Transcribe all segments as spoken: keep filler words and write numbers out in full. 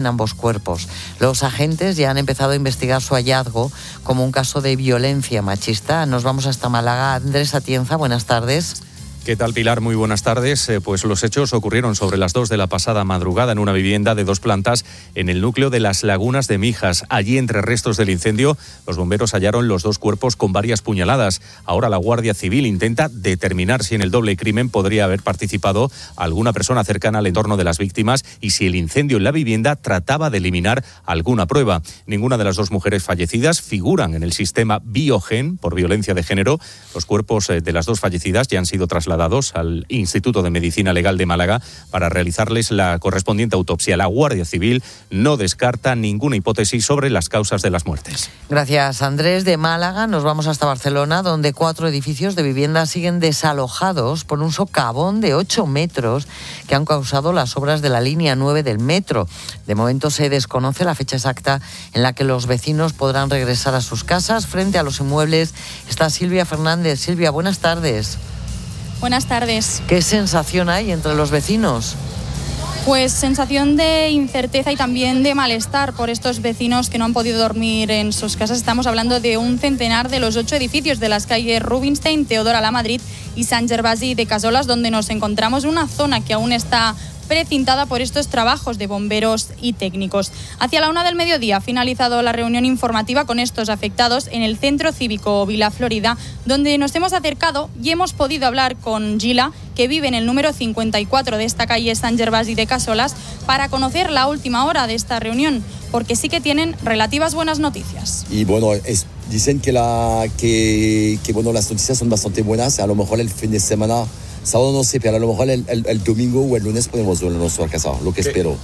en ambos cuerpos. Los agentes ya han empezado a investigar su hallazgo como un caso de violencia machista. Nos vamos hasta Málaga. Andrés Atienza, buenas tardes. ¿Qué tal, Pilar? Muy buenas tardes. Eh, pues los hechos ocurrieron sobre las dos de la pasada madrugada en una vivienda de dos plantas en el núcleo de Las Lagunas de Mijas. Allí, entre restos del incendio, los bomberos hallaron los dos cuerpos con varias puñaladas. Ahora la Guardia Civil intenta determinar si en el doble crimen podría haber participado alguna persona cercana al entorno de las víctimas y si el incendio en la vivienda trataba de eliminar alguna prueba. Ninguna de las dos mujeres fallecidas figuran en el sistema Biogen por violencia de género. Los cuerpos de las dos fallecidas ya han sido trasladados al Instituto de Medicina Legal de Málaga para realizarles la correspondiente autopsia. La Guardia Civil no descarta ninguna hipótesis sobre las causas de las muertes. Gracias, Andrés. De Málaga nos vamos hasta Barcelona, donde cuatro edificios de vivienda siguen desalojados por un socavón de ocho metros que han causado las obras de la línea nueve del metro. De momento se desconoce la fecha exacta en la que los vecinos podrán regresar a sus casas. Frente a los inmuebles está Silvia Fernández. Silvia, buenas tardes. Buenas tardes. ¿Qué sensación hay entre los vecinos? Pues sensación de incerteza y también de malestar por estos vecinos que no han podido dormir en sus casas. Estamos hablando de un centenar de los ocho edificios de las calles Rubinstein, Teodora Lamadrid y Sant Gervasi de Cassoles, donde nos encontramos en una zona que aún está precintada por estos trabajos de bomberos y técnicos. Hacia la una del mediodía ha finalizado la reunión informativa con estos afectados en el Centro Cívico Vila Florida, donde nos hemos acercado y hemos podido hablar con Gila, que vive en el número cincuenta y cuatro de esta calle Sant Gervasi de Cassoles, para conocer la última hora de esta reunión, porque sí que tienen relativas buenas noticias. Y bueno, es, dicen que, la, que, que bueno, las noticias son bastante buenas. A lo mejor el fin de semana, sábado no sé, pero a lo mejor el, el, el domingo o el lunes podemos volvernos a casa, lo que ¿Qué? espero.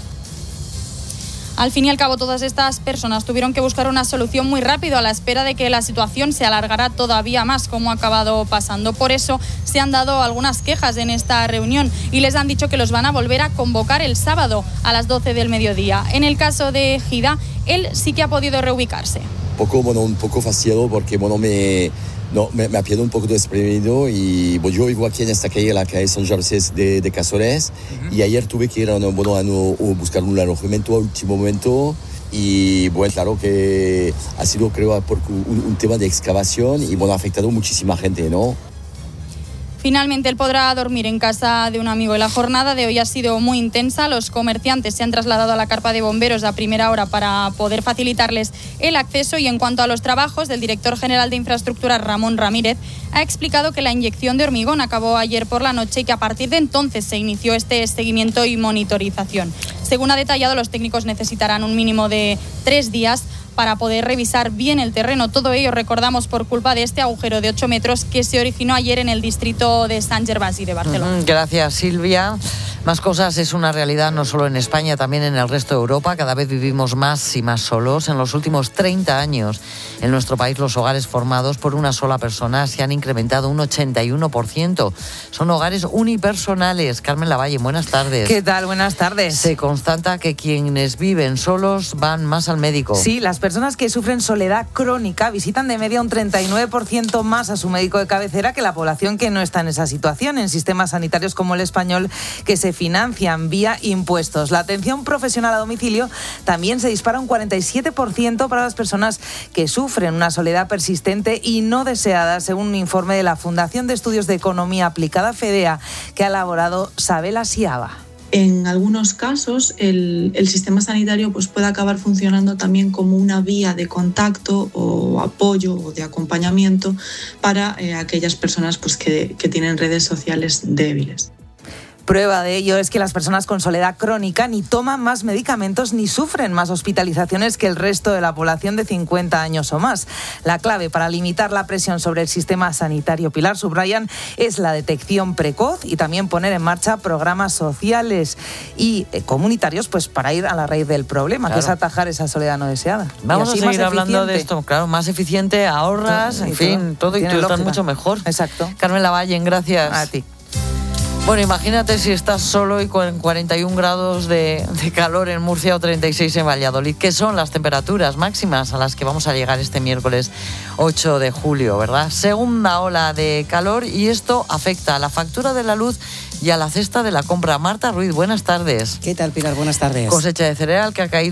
Al fin y al cabo, todas estas personas tuvieron que buscar una solución muy rápido a la espera de que la situación se alargara todavía más, como ha acabado pasando. Por eso se han dado algunas quejas en esta reunión y les han dicho que los van a volver a convocar el sábado a las doce del mediodía. En el caso de Gida, él sí que ha podido reubicarse. Un poco, bueno, un poco fastidiado porque bueno, me... No, me, me ha pillado un poco desprevenido y bueno, yo vivo aquí en esta calle, la calle Sant Gervasi de, de Cassoles, uh-huh. Y ayer tuve que ir a, bueno, a, no, a buscar un alojamiento a último momento y bueno, claro que ha sido, creo, por un, un tema de excavación y bueno, ha afectado muchísima gente, ¿no? Finalmente él podrá dormir en casa de un amigo. Y la jornada de hoy ha sido muy intensa. Los comerciantes se han trasladado a la carpa de bomberos a primera hora para poder facilitarles el acceso. Y en cuanto a los trabajos, el director general de Infraestructuras, Ramón Ramírez, ha explicado que la inyección de hormigón acabó ayer por la noche y que a partir de entonces se inició este seguimiento y monitorización. Según ha detallado, los técnicos necesitarán un mínimo de tres días para poder revisar bien el terreno. Todo ello, recordamos, por culpa de este agujero de ocho metros que se originó ayer en el distrito de Sant Gervasi de Barcelona. Uh-huh. Gracias, Silvia. Más cosas es una realidad no solo en España, también en el resto de Europa. Cada vez vivimos más y más solos. En los últimos treinta años, en nuestro país, los hogares formados por una sola persona se han incrementado un ochenta y uno por ciento. Son hogares unipersonales. Carmen Lavalle, buenas tardes. ¿Qué tal? Buenas tardes. Se constata que quienes viven solos van más al médico. Sí, las personas que sufren soledad crónica visitan de media un treinta y nueve por ciento más a su médico de cabecera que la población que no está en esa situación, en sistemas sanitarios como el español, que se financian vía impuestos. La atención profesional a domicilio también se dispara un cuarenta y siete por ciento para las personas que sufren una soledad persistente y no deseada, según un informe de la Fundación de Estudios de Economía Aplicada, FEDEA, que ha elaborado Sabela Siaba. En algunos casos, el, el sistema sanitario pues, puede acabar funcionando también como una vía de contacto o apoyo o de acompañamiento para eh, aquellas personas pues, que, que tienen redes sociales débiles. Prueba de ello es que las personas con soledad crónica ni toman más medicamentos ni sufren más hospitalizaciones que el resto de la población de cincuenta años o más. La clave para limitar la presión sobre el sistema sanitario, Pilar, subrayan, es la detección precoz y también poner en marcha programas sociales y comunitarios pues para ir a la raíz del problema, claro, que es atajar esa soledad no deseada. Vamos a seguir hablando de esto, claro, más eficiente, ahorras, todo, en fin, todo, todo y tú estás mucho mejor. Exacto. Carmen Lavalle, gracias. A ti. Bueno, imagínate si estás solo y con cuarenta y un grados de, de calor en Murcia o treinta y seis en Valladolid, que son las temperaturas máximas a las que vamos a llegar este miércoles ocho de julio, ¿verdad? Segunda ola de calor y esto afecta a la factura de la luz y a la cesta de la compra. Marta Ruiz, buenas tardes. ¿Qué tal, Pilar? Buenas tardes. Cosecha de cereal que ha caído